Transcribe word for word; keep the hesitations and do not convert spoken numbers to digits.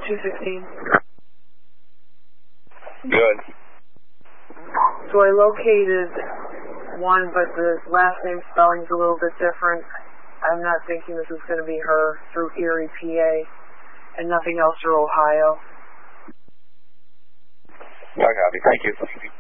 two sixteen. Good. So I located one, but the last name spelling's a little bit different. I'm not thinking this is going to be her, through Erie, P A, and nothing else for Ohio. I got it. Thank you.